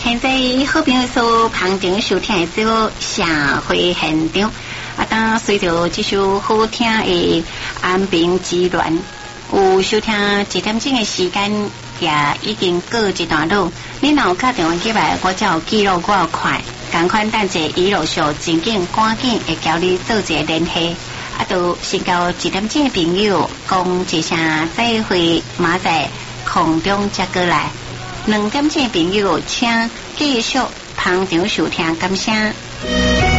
现在好朋友所旁听收听的这个社会现场，当随着这首好听的安平之恋，有收听1点钟的时间，也已经过一段路。你若有打电话进来，我才有记录，我有快，赶快等者一路上真紧赶紧会交你做一个联系。都先交1点钟的朋友讲一声再会，马在空中接过来。2点钟的朋友请继续旁听收听，感谢。